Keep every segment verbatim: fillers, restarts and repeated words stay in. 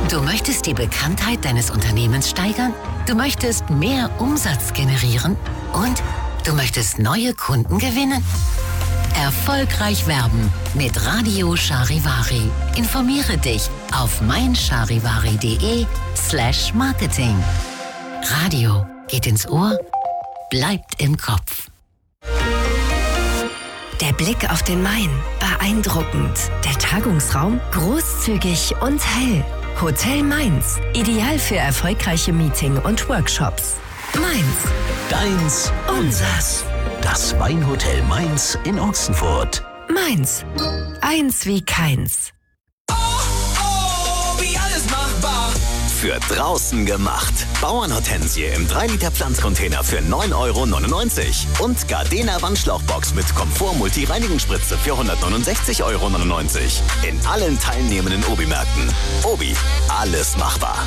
Du möchtest die Bekanntheit deines Unternehmens steigern? Du möchtest mehr Umsatz generieren? Und du möchtest neue Kunden gewinnen? Erfolgreich werben mit Radio Charivari. Informiere dich auf meincharivari.de slash marketing. Radio geht ins Ohr, bleibt im Kopf. Der Blick auf den Main, beeindruckend. Der Tagungsraum, großzügig und hell. Hotel Mainz, ideal für erfolgreiche Meeting- und Workshops. Mainz, Deins, unsers. Das Weinhotel Mainz in Ochsenfurt. Mainz, eins wie keins. Oh, oh, wie alles machbar. Für draußen gemacht. Bauernhortensie im drei Liter Pflanzcontainer für neun Euro neunundneunzig. Und Gardena Wandschlauchbox mit Komfort-Multi-Reinigungsspritze für hundertneunundsechzig Euro neunundneunzig. In allen teilnehmenden Obi-Märkten. Obi, alles machbar.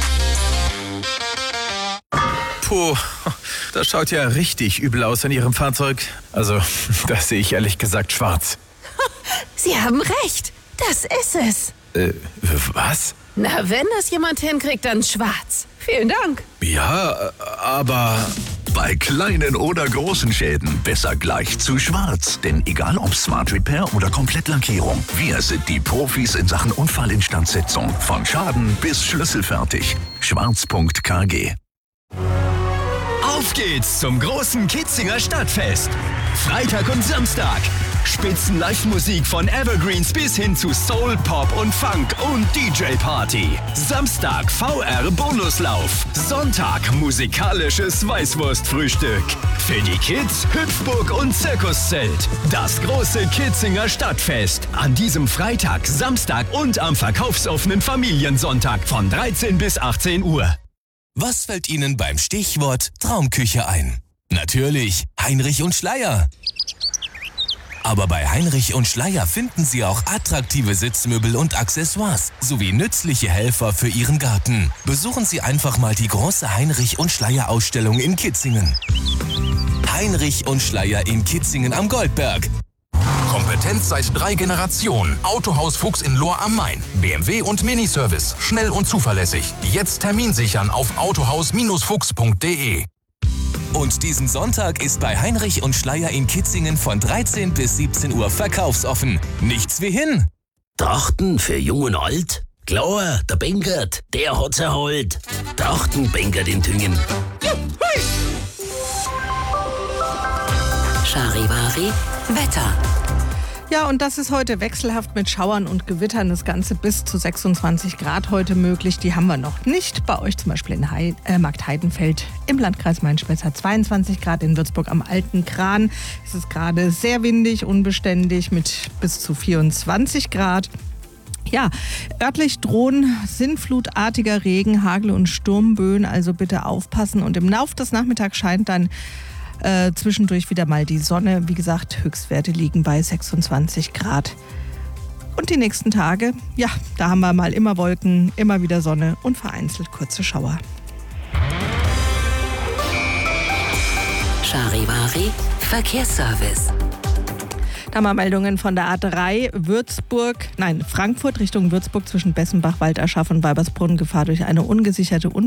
Puh, das schaut ja richtig übel aus an Ihrem Fahrzeug. Also, das sehe ich ehrlich gesagt schwarz. Sie haben recht. Das ist es. Äh, was? Na, wenn das jemand hinkriegt, dann schwarz. Vielen Dank. Ja, aber... Bei kleinen oder großen Schäden besser gleich zu schwarz. Denn egal ob Smart Repair oder Komplettlackierung, wir sind die Profis in Sachen Unfallinstandsetzung. Von Schaden bis schlüsselfertig. schwarz punkt k g. Auf geht's zum großen Kitzinger Stadtfest. Freitag und Samstag. Spitzen-Live-Musik von Evergreens bis hin zu Soul, Pop und Funk und D J-Party. Samstag V R-Bonuslauf. Sonntag musikalisches Weißwurstfrühstück. Für die Kids Hüpfburg und Zirkuszelt. Das große Kitzinger Stadtfest. An diesem Freitag, Samstag und am verkaufsoffenen Familiensonntag von dreizehn bis achtzehn Uhr. Was fällt Ihnen beim Stichwort Traumküche ein? Natürlich Heinrich und Schleier. Aber bei Heinrich und Schleier finden Sie auch attraktive Sitzmöbel und Accessoires sowie nützliche Helfer für Ihren Garten. Besuchen Sie einfach mal die große Heinrich und Schleier Ausstellung in Kitzingen. Heinrich und Schleier in Kitzingen am Goldberg. Kompetenz seit drei Generationen. Autohaus Fuchs in Lohr am Main. B M W und Miniservice. Schnell und zuverlässig. Jetzt Termin sichern auf autohaus Fuchs punkt de. Und diesen Sonntag ist bei Heinrich und Schleier in Kitzingen von dreizehn bis siebzehn Uhr verkaufsoffen. Nichts wie hin. Trachten für Jung und Alt? Klar, der Benkert, der hat's erholt. Trachten Benkert in Tüngen. Charivari Wetter. Ja, und das ist heute wechselhaft mit Schauern und Gewittern. Das Ganze bis zu sechsundzwanzig Grad heute möglich. Die haben wir noch nicht. Bei euch zum Beispiel in Heid- äh, Markt Heidenfeld im Landkreis Main-Spessart zweiundzwanzig Grad. In Würzburg am Alten Kran ist es gerade sehr windig, unbeständig mit bis zu vierundzwanzig Grad. Ja, örtlich drohen sinnflutartiger Regen, Hagel und Sturmböen, also bitte aufpassen. Und im Laufe des Nachmittags scheint dann Äh, zwischendurch wieder mal die Sonne. Wie gesagt, Höchstwerte liegen bei sechsundzwanzig Grad. Und die nächsten Tage, ja, da haben wir mal immer Wolken, immer wieder Sonne und vereinzelt kurze Schauer. Charivari Verkehrsservice. Da mal Meldungen von der A drei Würzburg, nein, Frankfurt Richtung Würzburg zwischen Bessenbach, Walderschaff und Weibersbrunn. Gefahr durch eine ungesicherte